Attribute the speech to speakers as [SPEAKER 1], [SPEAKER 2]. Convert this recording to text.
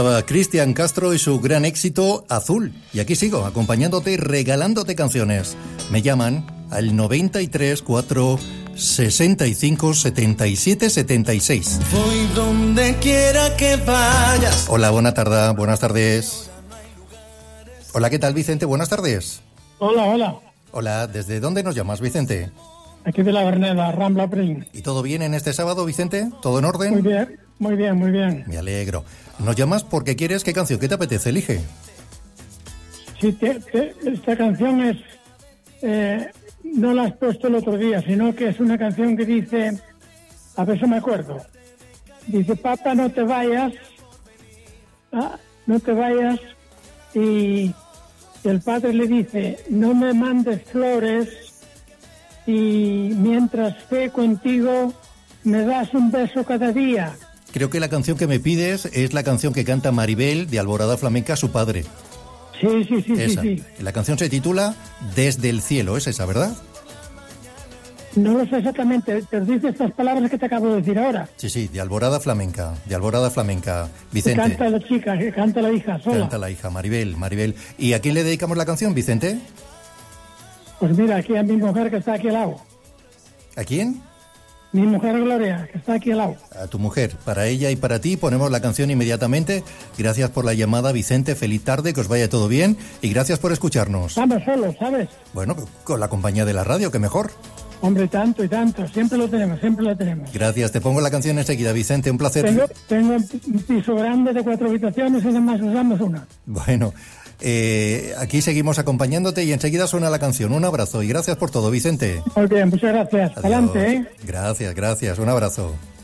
[SPEAKER 1] Cristian Castro y su gran éxito Azul. Y aquí sigo, acompañándote y regalándote canciones. Me llaman al 93 4 65 77 76.
[SPEAKER 2] Voy donde quiera que vayas.
[SPEAKER 1] Hola, buenas tardes. Hola, ¿qué tal, Vicente? Buenas tardes.
[SPEAKER 3] Hola.
[SPEAKER 1] Hola, ¿desde dónde nos llamas, Vicente?
[SPEAKER 3] Aquí de la Verneda, Rambla Prim.
[SPEAKER 1] ¿Y todo bien en este sábado, Vicente? ¿Todo en orden?
[SPEAKER 3] Muy bien.
[SPEAKER 1] Me alegro. ¿Nos llamas porque quieres qué canción? ¿Qué te apetece? Elige.
[SPEAKER 3] Sí, esta canción es... no la has puesto el otro día, sino que es una canción que dice... A ver si me acuerdo. Dice, papá, no te vayas. No te vayas. Y el padre le dice, no me mandes flores. Y mientras esté contigo, me das un beso cada día.
[SPEAKER 1] Creo que la canción que me pides es la canción que canta Maribel de Alborada Flamenca, su padre.
[SPEAKER 3] Sí.
[SPEAKER 1] La canción se titula Desde el cielo, es esa, ¿verdad?
[SPEAKER 3] No lo sé exactamente, pero dice estas palabras que te acabo de decir ahora.
[SPEAKER 1] Sí, de Alborada Flamenca, Vicente.
[SPEAKER 3] Que canta la chica, que canta la hija sola.
[SPEAKER 1] Canta la hija, Maribel. ¿Y a quién le dedicamos la canción, Vicente?
[SPEAKER 3] Pues mira, aquí a mi mujer que está aquí al lado.
[SPEAKER 1] ¿A quién?
[SPEAKER 3] Mi mujer Gloria, que está aquí al lado.
[SPEAKER 1] A tu mujer, para ella y para ti, ponemos la canción inmediatamente. Gracias por la llamada, Vicente, feliz tarde, que os vaya todo bien y gracias por escucharnos.
[SPEAKER 3] Estamos solos, ¿sabes?
[SPEAKER 1] Bueno, con la compañía de la radio, que mejor.
[SPEAKER 3] Hombre, tanto, siempre lo tenemos.
[SPEAKER 1] Gracias, te pongo la canción enseguida, Vicente, un placer.
[SPEAKER 3] Tengo un piso grande de 4 habitaciones y además usamos una.
[SPEAKER 1] Bueno, aquí seguimos acompañándote y enseguida suena la canción. Un abrazo y gracias por todo, Vicente.
[SPEAKER 3] Muy bien, muchas gracias.
[SPEAKER 1] Adiós.
[SPEAKER 3] Adelante,
[SPEAKER 1] Gracias, un abrazo.